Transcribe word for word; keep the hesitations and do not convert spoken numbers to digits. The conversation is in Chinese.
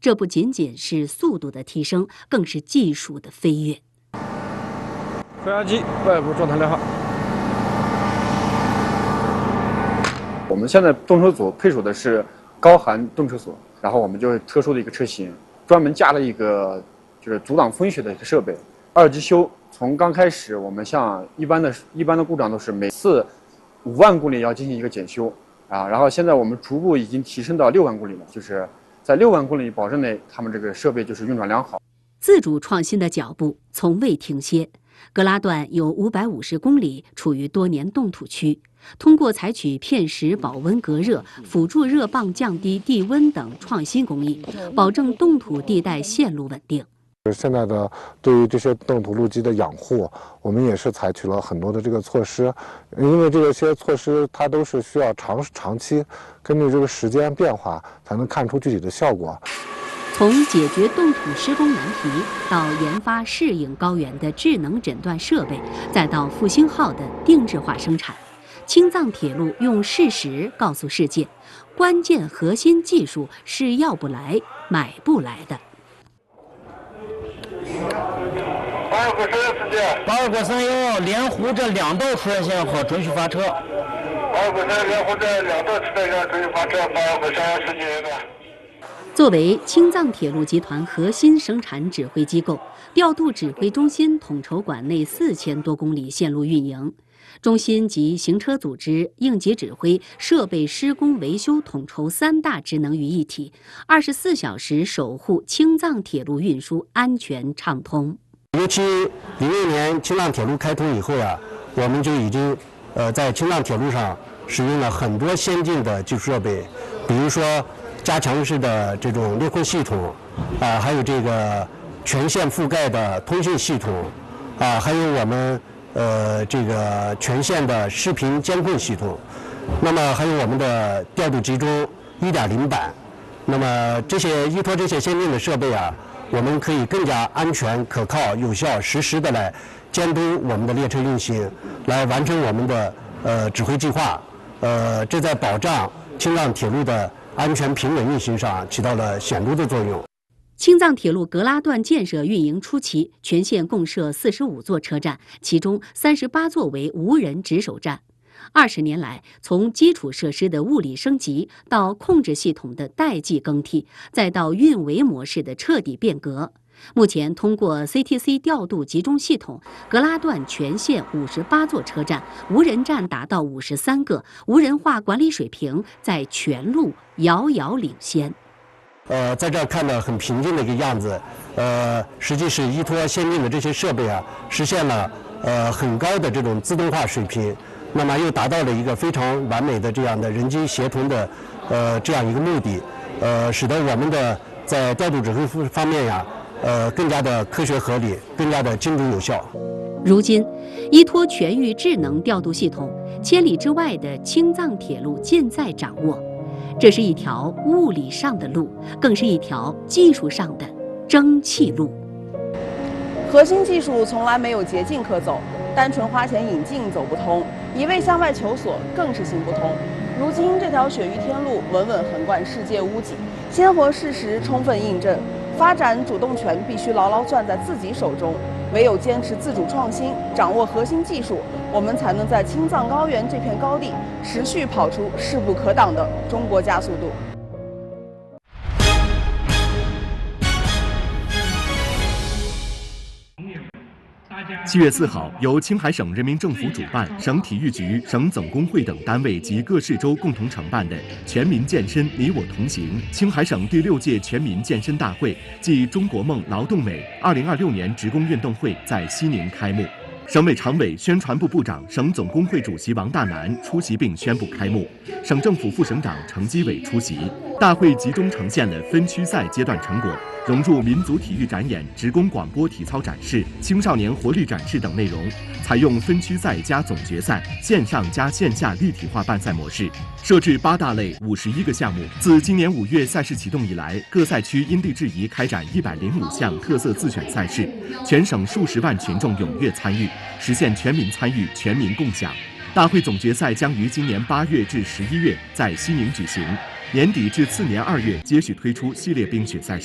这不仅仅是速度的提升，更是技术的飞跃。 飞压机外部状态良好。我们现在动车组配属的是高寒动车锁，然后我们就是特殊的一个车型，专门加了一个就是阻挡风雪的一个设备。二级修从刚开始，我们像一般的一般的故障都是每次五万公里要进行一个检修啊，然后现在我们逐步已经提升到六万公里了，就是在六万公里保证内，他们这个设备就是运转良好。 自主创新的脚步从未停歇。格拉段有五百五十公里处于多年冻土区，通过采取片石保温隔热、辅助热泵降低地温等创新工艺，保证冻土地带线路稳定。 现在的对于这些冻土路基的养护，我们也是采取了很多的这个措施，因为这些措施它都是需要长长期根据这个时间变化才能看出具体的效果。 从解决冻土施工难题，到研发适应高原的智能诊断设备，再到复兴号的定制化生产，青藏铁路用事实告诉世界，关键核心技术是要不来、买不来的。 八二国三司机，八二国三幺连湖这两道出线线好，准许发车。八二国三连湖这两道出线线准许发车，八二国三幺司机的。 作为青藏铁路集团核心生产指挥机构，调度指挥中心统筹管内四千多公里线路运营。中心集行车组织、应急指挥、设备施工维修统筹三大职能于一体，二十四小时守护青藏铁路运输安全畅通。 尤其零六年青藏铁路开通以后啊，我们就已经呃在青藏铁路上使用了很多先进的技术设备，比如说加强式的这种列控系统啊，还有这个全线覆盖的通讯系统啊，还有我们呃这个全线的视频监控系统，那么还有我们的调度集中 一点零 版，那么这些依托这些先进的设备啊，我们可以更加安全、可靠、有效、实时的来监督我们的列车运行，来完成我们的呃指挥计划，呃，这在保障青藏铁路的安全平稳运行上起到了显著的作用。 青藏铁路格拉段建设运营初期，全线共设四十五座车站，其中三十八座为无人值守站。二十年来，从基础设施的物理升级到控制系统的代际更替，再到运维模式的彻底变革。目前，通过 C T C 调度集中系统，格拉段全线五十八座车站，无人站达到五十三个，无人化管理水平在全路遥遥领先。 呃，在这儿看到很平静的一个样子，呃，实际是依托先进的这些设备啊，实现了呃很高的这种自动化水平，那么又达到了一个非常完美的这样的人机协同的呃这样一个目的，呃，使得我们的在调度指挥方面呀，呃，更加的科学合理，更加的精准有效。 如今，依托全域智能调度系统，千里之外的青藏铁路尽在掌握。这是一条物理上的路，更是一条技术上的蒸汽路。 核心技术从来没有捷径可走，单纯花钱引进走不通，一味向外求索更是行不通。如今这条雪域天路稳稳横贯世界屋脊，鲜活事实充分印证，发展主动权必须牢牢攥在自己手中。唯有坚持自主创新，掌握核心技术，我们才能在青藏高原这片高地持续跑出势不可挡的中国加速度。 七月四号，由青海省人民政府主办，省体育局、省总工会等单位及各市州共同承办的“全民健身，你我同行”青海省第六届全民健身大会暨中国梦劳动美二零二六年职工运动会在西宁开幕。省委常委、宣传部部长、省总工会主席王大南出席并宣布开幕，省政府副省长程基伟出席。大会集中呈现了分区赛阶段成果，融入民族体育展演、职工广播体操展示、青少年活力展示等内容，采用分区赛加总决赛、线上加线下立体化办赛模式，设置八大类、五十一个项目。自今年五月赛事启动以来，各赛区因地制宜开展一百零五项特色自选赛事，全省数十万群众踊跃参与，实现全民参与、全民共享。大会总决赛将于今年八月至十一月在西宁举行，年底至次年二月接续推出系列冰雪赛事。